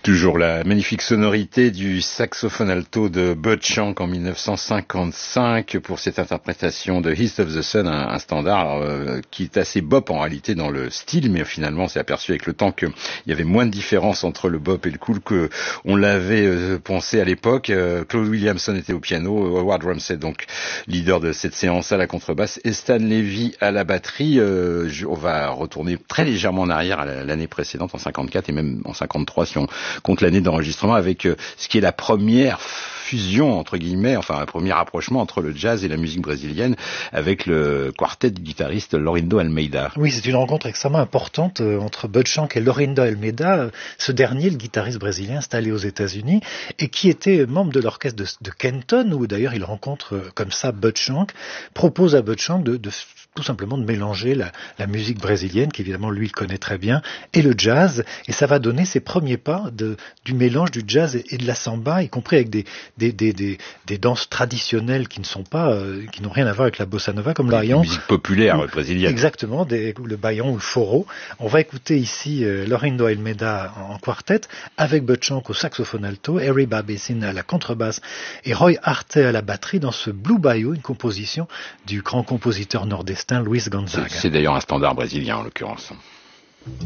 Toujours la magnifique sonorité du saxophone alto de Bud Shank en 1955 pour cette interprétation de East of the Sun, un standard qui est assez bop en réalité dans le style, mais finalement on s'est aperçu avec le temps qu'il y avait moins de différence entre le bop et le cool que on l'avait pensé à l'époque. Claude Williamson était au piano, Howard Ramsey donc leader de cette séance à la contrebasse et Stan Levy à la batterie. On va retourner très légèrement en arrière à l'année précédente en 54 et même en 53 si on compte l'année d'enregistrement avec ce qui est la première fusion entre guillemets, enfin un premier rapprochement entre le jazz et la musique brésilienne avec le quartet du guitariste Laurindo Almeida. Oui, c'est une rencontre extrêmement importante entre Bud Shank et Laurindo Almeida. Ce dernier, le guitariste brésilien installé aux États-Unis et qui était membre de l'orchestre de Kenton, où d'ailleurs il rencontre comme ça Bud Shank, propose à Bud Shank de tout simplement de mélanger la musique brésilienne, qu'évidemment lui il connaît très bien, et le jazz, et ça va donner ses premiers pas du mélange du jazz et de la samba, y compris avec des danses traditionnelles qui n'ont rien à voir avec la bossa nova, comme le baillon. Musique populaire brésilienne. Exactement, le baillon ou le choro. On va écouter ici Laurindo Almeida en quartet, avec Bud Shank au saxophone alto, Harry Barbicane à la contrebasse et Roy Arte à la batterie dans ce Blue Bayou, une composition du grand compositeur nord-est Luis Gonzaga. C'est d'ailleurs un standard brésilien en l'occurrence.